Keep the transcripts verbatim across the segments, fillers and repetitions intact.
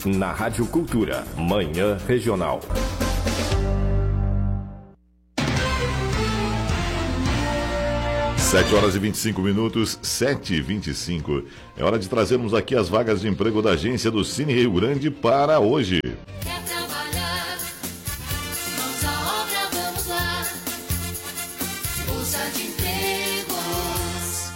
na Rádio Cultura, Manhã Regional. sete horas e vinte e cinco minutos, sete e vinte e cinco. É hora de trazermos aqui as vagas de emprego da agência do Cine Rio Grande para hoje. Quer trabalhar? Mãos à obra, vamos lá. Bolsa de empregos.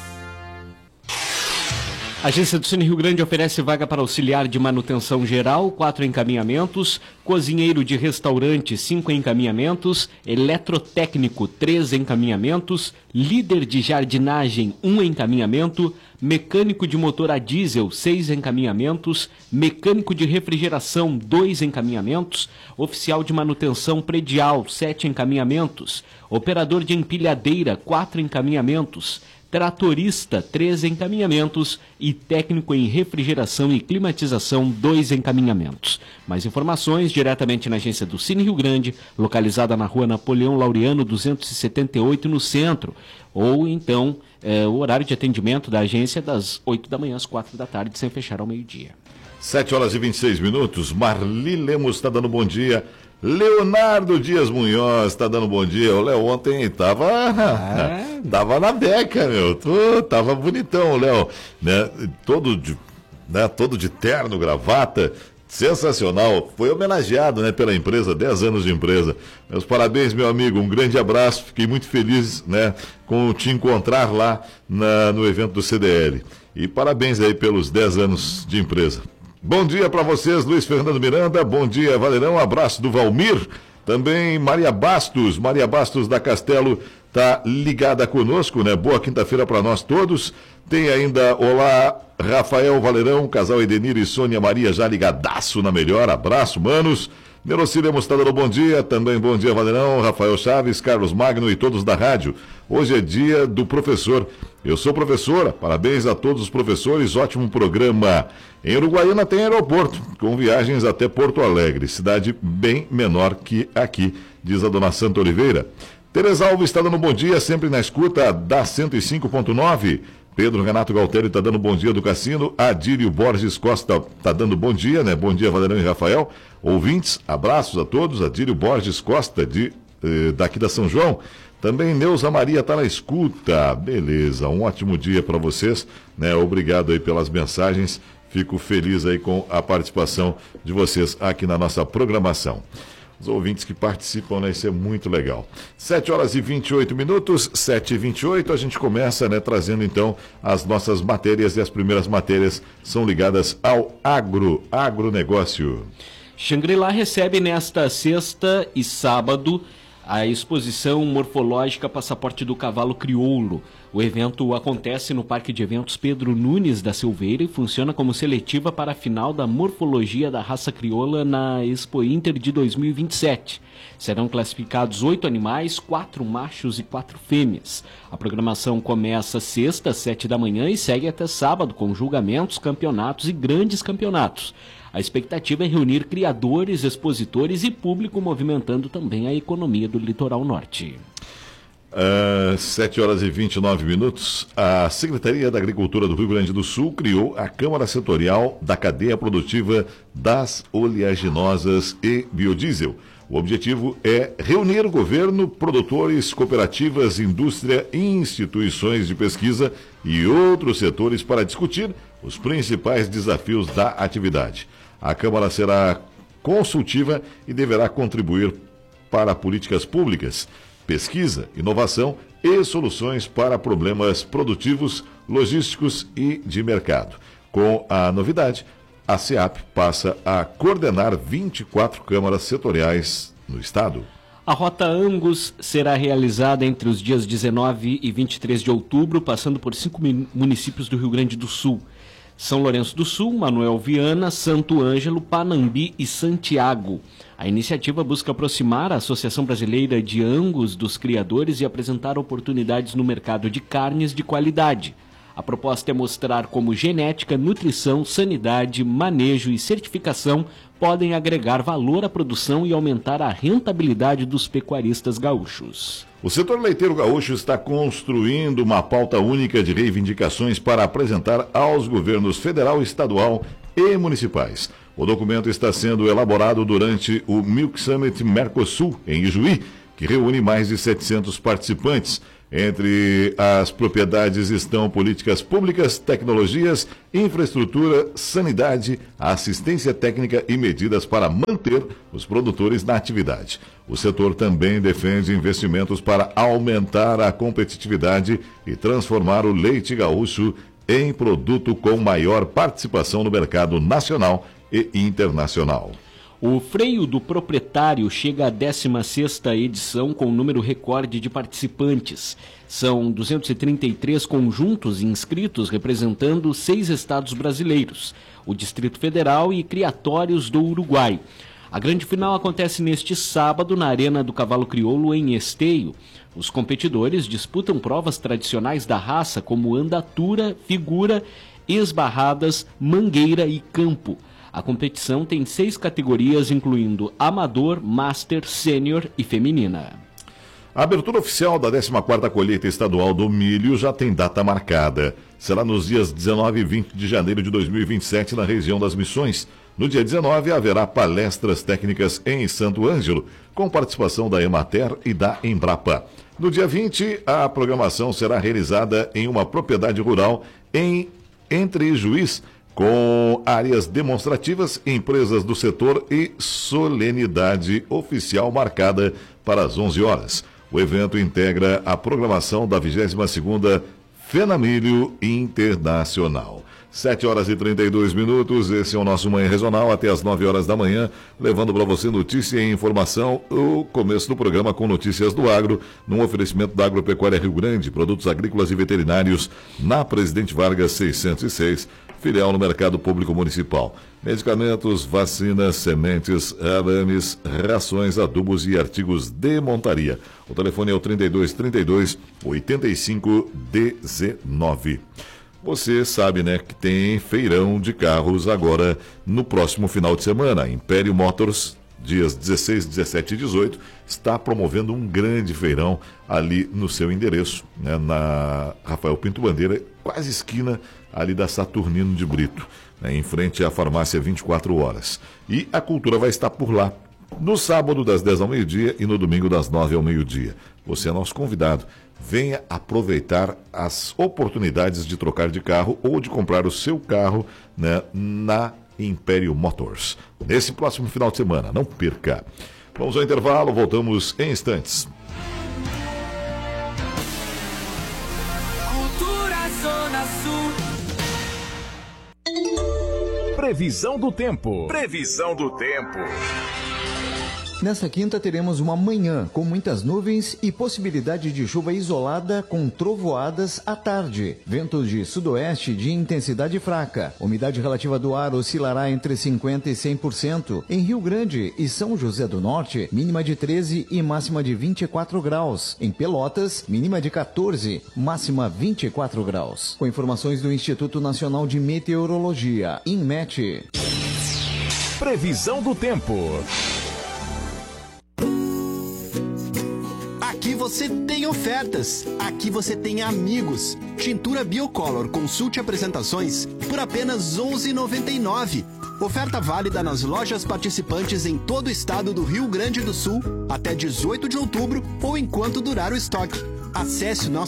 A agência do Cine Rio Grande oferece vaga para auxiliar de manutenção geral, quatro encaminhamentos, cozinheiro de restaurante, cinco encaminhamentos, eletrotécnico, três encaminhamentos, líder de jardinagem, um encaminhamento, mecânico de motor a diesel, seis encaminhamentos, mecânico de refrigeração, dois encaminhamentos, oficial de manutenção predial, sete encaminhamentos, operador de empilhadeira, quatro encaminhamentos, tratorista, três encaminhamentos e técnico em refrigeração e climatização, dois encaminhamentos. Mais informações diretamente na agência do Cine Rio Grande, localizada na rua Napoleão Laureano duzentos e setenta e oito, no centro. Ou então, é, o horário de atendimento da agência é das oito da manhã às quatro da tarde, sem fechar ao meio-dia. sete horas e vinte e seis minutos. Marli Lemos está dando bom dia. Leonardo Dias Munhoz está dando bom dia. O Léo ontem estava ah. tava na beca, meu. Tô, tava bonitão o Léo, né? Todo de, né? Todo de terno, gravata. Sensacional. Foi homenageado, né, pela empresa, dez anos de empresa. Meus parabéns, meu amigo. Um grande abraço. Fiquei muito feliz, né, com te encontrar lá na, no evento do C D L. E parabéns aí pelos dez anos de empresa. Bom dia para vocês, Luiz Fernando Miranda. Bom dia, Valerão. Abraço do Valmir. Também Maria Bastos. Maria Bastos da Castelo está ligada conosco, né? Boa quinta-feira para nós todos. Tem ainda olá, Rafael Valerão, casal Edenir e Sônia Maria já ligadaço na melhor. Abraço, manos. Nerocília Mostador, bom dia. Também bom dia, Valerão, Rafael Chaves, Carlos Magno e todos da rádio. Hoje é dia do professor. Eu sou professora, parabéns a todos os professores, ótimo programa. Em Uruguaiana tem aeroporto, com viagens até Porto Alegre, cidade bem menor que aqui, diz a dona Santa Oliveira. Tereza Alves está dando bom dia, sempre na escuta da cento e cinco ponto nove. Pedro Renato Galtelli está dando bom dia do Cassino. Adílio Borges Costa está dando bom dia, né? Bom dia, Valerão e Rafael. Ouvintes, abraços a todos. Adílio Borges Costa, de, eh, daqui da São João. Também Neuza Maria está na escuta. Beleza, um ótimo dia para vocês, né? Obrigado aí pelas mensagens. Fico feliz aí com a participação de vocês aqui na nossa programação. Os ouvintes que participam, né? Isso é muito legal. sete horas e vinte e oito minutos, sete e vinte e oito, a gente começa, né, trazendo então as nossas matérias, e as primeiras matérias são ligadas ao agro, agronegócio. Xangri-Lá recebe nesta sexta e sábado a exposição morfológica Passaporte do Cavalo Crioulo. O evento acontece no Parque de Eventos Pedro Nunes da Silveira e funciona como seletiva para a final da morfologia da raça crioula na Expo Inter de dois mil e vinte e sete. Serão classificados oito animais, quatro machos e quatro fêmeas. A programação começa sexta, às sete da manhã e segue até sábado com julgamentos, campeonatos e grandes campeonatos. A expectativa é reunir criadores, expositores e público, movimentando também a economia do litoral norte. Uh, sete horas e vinte e nove minutos. A Secretaria da Agricultura do Rio Grande do Sul criou a Câmara Setorial da Cadeia Produtiva das Oleaginosas e Biodiesel. O objetivo é reunir o governo, produtores, cooperativas, indústria, instituições de pesquisa e outros setores para discutir os principais desafios da atividade. A Câmara será consultiva e deverá contribuir para políticas públicas, pesquisa, inovação e soluções para problemas produtivos, logísticos e de mercado. Com a novidade, a SEAP passa a coordenar vinte e quatro câmaras setoriais no estado. A Rota Angus será realizada entre os dias dezenove e vinte e três de outubro, passando por cinco municípios do Rio Grande do Sul. São Lourenço do Sul, Manuel Viana, Santo Ângelo, Panambi e Santiago. A iniciativa busca aproximar a Associação Brasileira de Angus dos criadores e apresentar oportunidades no mercado de carnes de qualidade. A proposta é mostrar como genética, nutrição, sanidade, manejo e certificação podem agregar valor à produção e aumentar a rentabilidade dos pecuaristas gaúchos. O setor leiteiro gaúcho está construindo uma pauta única de reivindicações para apresentar aos governos federal, estadual e municipais. O documento está sendo elaborado durante o Milk Summit Mercosul, em Ijuí, que reúne mais de setecentos participantes. Entre as propriedades estão políticas públicas, tecnologias, infraestrutura, sanidade, assistência técnica e medidas para manter os produtores na atividade. O setor também defende investimentos para aumentar a competitividade e transformar o leite gaúcho em produto com maior participação no mercado nacional e internacional. O Freio do Proprietário chega à décima sexta edição com número recorde de participantes. São duzentos e trinta e três conjuntos inscritos representando seis estados brasileiros, o Distrito Federal e criatórios do Uruguai. A grande final acontece neste sábado na Arena do Cavalo Crioulo, em Esteio. Os competidores disputam provas tradicionais da raça como andatura, figura, esbarradas, mangueira e campo. A competição tem seis categorias, incluindo amador, master, sênior e feminina. A abertura oficial da décima quarta colheita estadual do milho já tem data marcada. Será nos dias dezenove e vinte de janeiro de dois mil e vinte e sete, na região das Missões. No dia dezenove, haverá palestras técnicas em Santo Ângelo, com participação da Emater e da Embrapa. No dia vinte, a programação será realizada em uma propriedade rural em Entre Juiz, com áreas demonstrativas, empresas do setor e solenidade oficial marcada para as onze horas. O evento integra a programação da vigésima segunda Fenamilho Internacional. sete horas e trinta e dois minutos, esse é o nosso Manhã Regional, até as nove horas da manhã, levando para você notícia e informação, o começo do programa com notícias do agro, num oferecimento da Agropecuária Rio Grande, produtos agrícolas e veterinários, na Presidente Vargas seiscentos e seis, filial no Mercado Público Municipal. Medicamentos, vacinas, sementes, arames, rações, adubos e artigos de montaria. O telefone é o trinta e dois, trinta e dois, oitenta e cinco, dezenove. Você sabe, né, que tem feirão de carros agora no próximo final de semana. Império Motors, dias dezesseis, dezessete e dezoito, está promovendo um grande feirão ali no seu endereço, né, na Rafael Pinto Bandeira, quase esquina ali da Saturnino de Brito, né, em frente à farmácia vinte e quatro horas. E a Cultura vai estar por lá, no sábado das dez ao meio-dia e no domingo das nove ao meio-dia. Você é nosso convidado. Venha aproveitar as oportunidades de trocar de carro ou de comprar o seu carro, né, na Império Motors. Nesse próximo final de semana, não perca. Vamos ao intervalo, voltamos em instantes. Cultura Zona Sul. Previsão do tempo. Previsão do tempo. Nesta quinta teremos uma manhã com muitas nuvens e possibilidade de chuva isolada com trovoadas à tarde. Ventos de sudoeste de intensidade fraca. Umidade relativa do ar oscilará entre cinquenta por cento e cem por cento. Em Rio Grande e São José do Norte, mínima de treze e máxima de vinte e quatro graus. Em Pelotas, mínima de quatorze, máxima vinte e quatro graus. Com informações do Instituto Nacional de Meteorologia, INMET. Previsão do tempo. Aqui você tem ofertas, aqui você tem amigos. Tintura Biocolor Consulte Apresentações por apenas onze reais e noventa e nove centavos. Oferta válida nas lojas participantes em todo o estado do Rio Grande do Sul até dezoito de outubro ou enquanto durar o estoque. Acesse o nosso